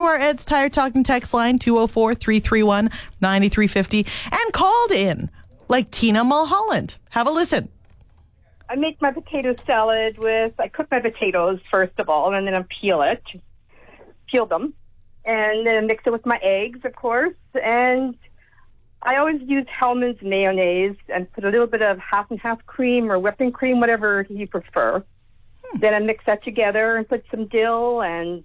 our Ed's Tire Talk and Text line, 204-331-9350, and called in, like Tina Mulholland. Have a listen. I make my potato salad I cook my potatoes first of all, and then I peel them, and then I mix it with my eggs, of course, and I always use Hellmann's mayonnaise and put a little bit of half and half cream or whipping cream, whatever you prefer. Then I mix that together and put some dill and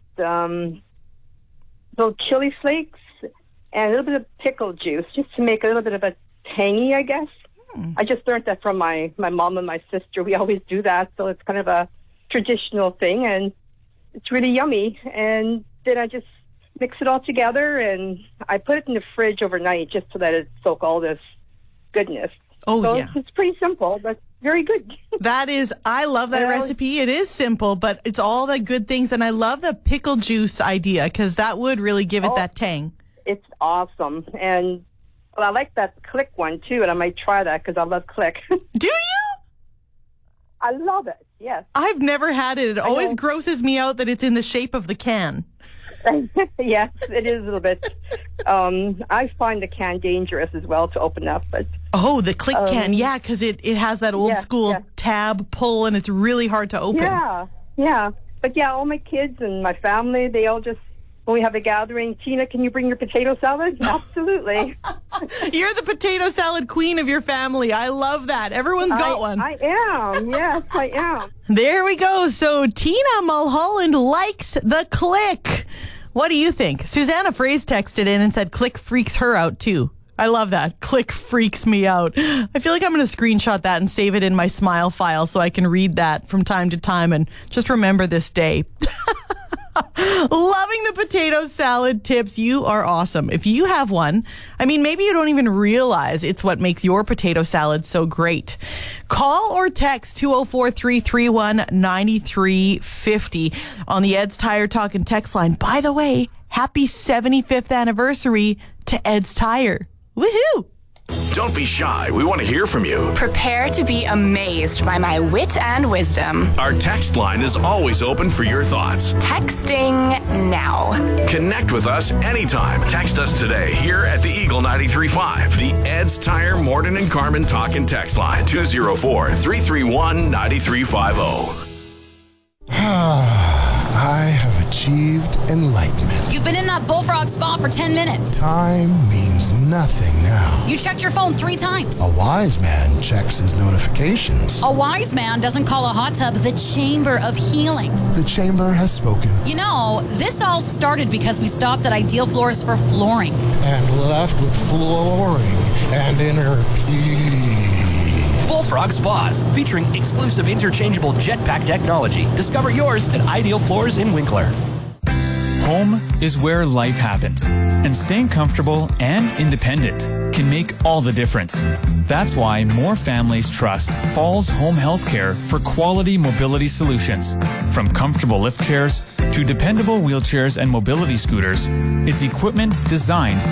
little chili flakes and a little bit of pickle juice just to make a little bit of a tangy, I guess. I just learned that from my mom and my sister. We always do that, so it's kind of a traditional thing, and it's really yummy. And then I just mix it all together, and I put it in the fridge overnight just to let it soak all this goodness. So it's pretty simple, but very good. I love that recipe. It is simple, but it's all the good things, and I love the pickle juice idea because that would really give it that tang. It's awesome, and I like that Click one, too, and I might try that because I love Click. Do you? I love it, yes. I've never had it. It always grosses me out that it's in the shape of the can. Yes, it is a little bit. I find the can dangerous as well to open up. But the Click can, because it has that old school tab pull, and it's really hard to open. Yeah. But all my kids and my family, they all just, when we have a gathering, Tina, can you bring your potato salad? Absolutely. You're the potato salad queen of your family. I love that. Everyone's got one. I am. Yes, I am. There we go. So Tina Mulholland likes the Click. What do you think? Susanna Phrase texted in and said Click freaks her out too. I love that. Click freaks me out. I feel like I'm going to screenshot that and save it in my Smile file so I can read that from time to time and just remember this day. Loving the potato salad tips. You are awesome. If you have one, maybe you don't even realize it's what makes your potato salad so great. Call or text 204-331-9350 on the Ed's Tire Talk and Text line. By the way, happy 75th anniversary to Ed's Tire. Woohoo! Don't be shy. We want to hear from you. Prepare to be amazed by my wit and wisdom. Our text line is always open for your thoughts. Texting now. Connect with us anytime. Text us today here at the Eagle 93.5. The Ed's Tire Morton and Carmen Talk and Text line. 204-331-9350. I have achieved enlightenment. You've been in that bullfrog spa for 10 minutes. Time means nothing now. You checked your phone 3 times. A wise man checks his notifications. A wise man doesn't call a hot tub the chamber of healing. The chamber has spoken. You know, this all started because we stopped at Ideal Floors for flooring. And left with flooring and inner peace. Bullfrog Spas, featuring exclusive interchangeable jetpack technology. Discover yours at Ideal Floors in Winkler. Home is where life happens, and staying comfortable and independent can make all the difference. That's why more families trust Falls Home Healthcare for quality mobility solutions. From comfortable lift chairs to dependable wheelchairs and mobility scooters, it's equipment designed